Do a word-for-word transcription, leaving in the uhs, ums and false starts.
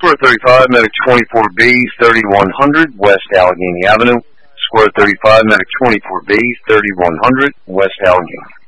Square thirty-five, Medic twenty-four B, thirty-one hundred, West Allegheny Avenue. Square thirty-five, Medic twenty-four B, thirty-one hundred, West Allegheny.